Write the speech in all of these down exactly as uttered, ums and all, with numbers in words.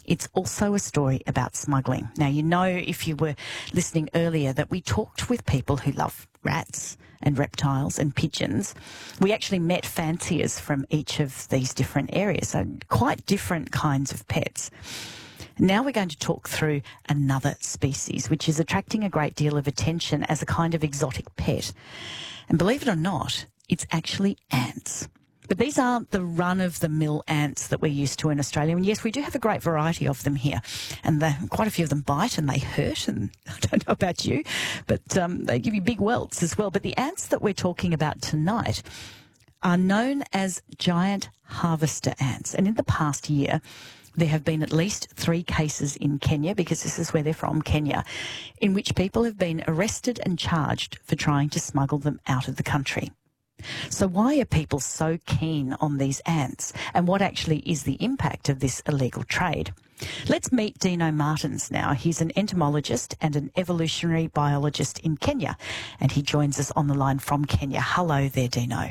it's also a story about smuggling. Now, you know, if you were listening earlier, that we talked with people who love rats and reptiles and pigeons. We actually met fanciers from each of these different areas, so quite different kinds of pets. Now we're going to talk through another species, which is attracting a great deal of attention as a kind of exotic pet. And believe it or not, it's actually ants. But these aren't the run-of-the-mill ants that we're used to in Australia. And yes, we do have a great variety of them here. And the, quite a few of them bite and they hurt. And I don't know about you, but um, they give you big welts as well. But the ants that we're talking about tonight are known as giant harvester ants. And in the past year, there have been at least three cases in Kenya, because this is where they're from, Kenya, in which people have been arrested and charged for trying to smuggle them out of the country. So why are people so keen on these ants, and what actually is the impact of this illegal trade? Let's meet Dino Martins now. He's an entomologist and an evolutionary biologist in Kenya, and he joins us on the line from Kenya. Hello there, Dino.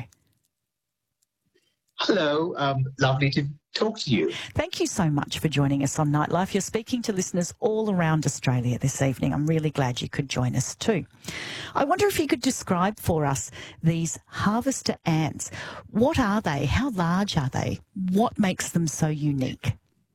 Hello, um, lovely to talk to you. Thank you so much for joining us on Nightlife. You're speaking to listeners all around Australia this evening. I'm really glad you could join us too. I wonder if you could describe for us these harvester ants. What are they? How large are they? What makes them so unique?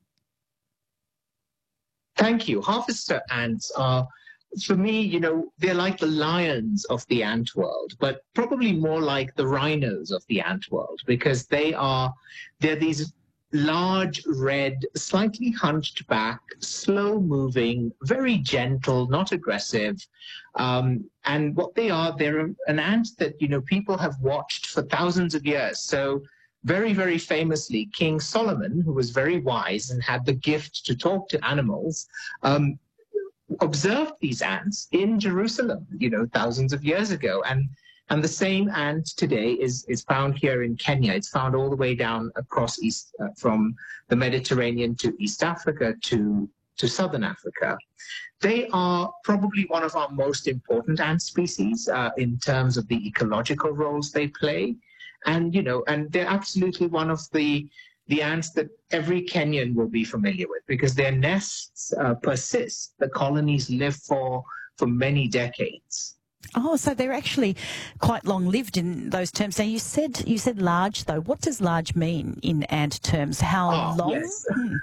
Thank you. Harvester ants are, for me, you know, they're like the lions of the ant world, but probably more like the rhinos of the ant world, because they are, they're these large, red, slightly hunched back, slow-moving, very gentle, not aggressive. Um, and what they are, they're an ant that, you know, people have watched for thousands of years. So very, very famously, King Solomon, who was very wise and had the gift to talk to animals, um, observed these ants in Jerusalem, you know, thousands of years ago. And And the same ant today is, is found here in Kenya. It's found all the way down across East, uh, from the Mediterranean to East Africa to, to Southern Africa. They are probably one of our most important ant species uh, in terms of the ecological roles they play. And, you know, and they're absolutely one of the, the ants that every Kenyan will be familiar with, because their nests uh, persist. The colonies live for, for many decades. Oh, so they're actually quite long-lived in those terms. Now, you said you said large, though. What does large mean in ant terms? How oh, long? Yes. Hmm.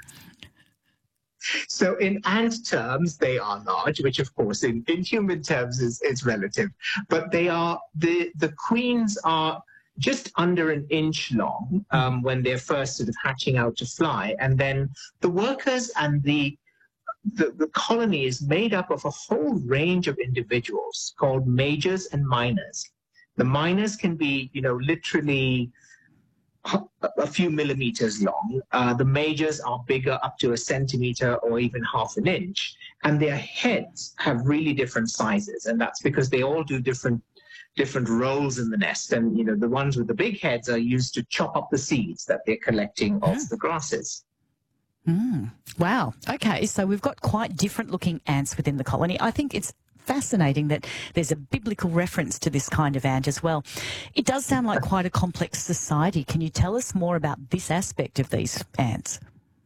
So in ant terms, they are large, which, of course, in, in human terms is, is relative. But they are the the queens are just under an inch long um, when they're first sort of hatching out to fly. And then the workers and the The, the colony is made up of a whole range of individuals called majors and minors. The minors can be, you know, literally a, a few millimeters long. Uh, the majors are bigger, up to a centimeter or even half an inch. And their heads have really different sizes. And that's because they all do different different roles in the nest. And, you know, the ones with the big heads are used to chop up the seeds that they're collecting off the grasses. Mm. Wow. Okay, so we've got quite different looking ants within the colony. I think it's fascinating that there's a biblical reference to this kind of ant as well. It does sound like quite a complex society. Can you tell us more about this aspect of these ants?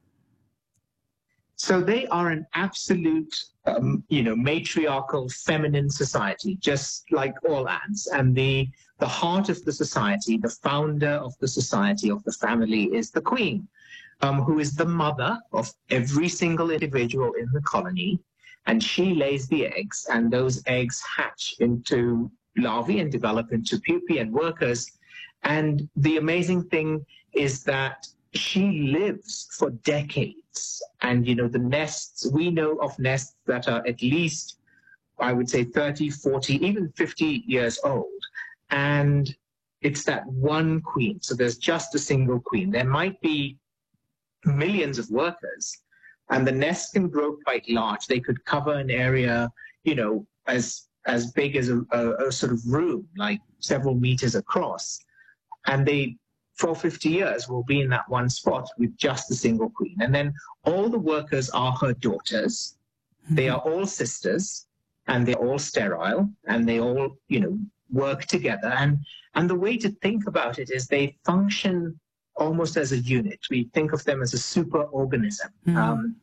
So they are an absolute, um, you know, matriarchal feminine society, just like all ants. And the, the heart of the society, the founder of the society, of the family, is the queen. Um, who is the mother of every single individual in the colony, and she lays the eggs, and those eggs hatch into larvae and develop into pupae and workers. And the amazing thing is that she lives for decades. And, you know, the nests, we know of nests that are at least, I would say, thirty, forty, even fifty years old. And it's that one queen. So there's just a single queen. There might be millions of workers, and the nests can grow quite large. They could cover an area, you know, as as big as a, a, a sort of room, like several meters across. And they, for fifty years, will be in that one spot with just a single queen. And then all the workers are her daughters. Mm-hmm. They are all sisters, and they're all sterile, and they all, you know, work together. And and the way to think about it is they function almost as a unit. We think of them as a super organism. Mm. Um,